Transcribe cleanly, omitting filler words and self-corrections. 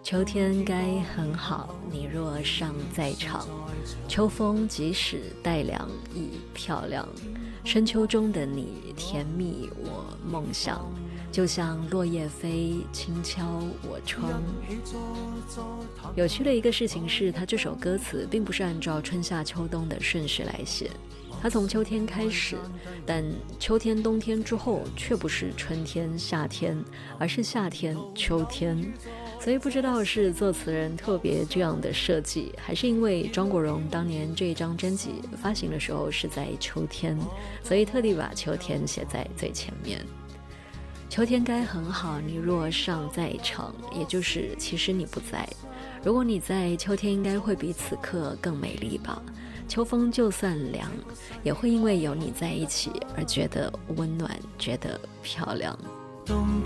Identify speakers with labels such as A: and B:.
A: 秋天该很好，你若尚在场。秋风即使带凉亦漂亮。深秋中的你，甜蜜我梦想。就像落叶飞，轻敲我窗。有趣的一个事情是，他这首歌词并不是按照春夏秋冬的顺序来写，他从秋天开始，但秋天冬天之后却不是春天夏天，而是夏天秋天。所以不知道是作词人特别这样的设计，还是因为庄国荣当年这张专辑发行的时候是在秋天，所以特地把秋天写在最前面。秋天该很好，你若尚在场，也就是其实你不在。如果你在，秋天应该会比此刻更美丽吧。秋风就算凉，也会因为有你在一起而觉得温暖，觉得漂亮。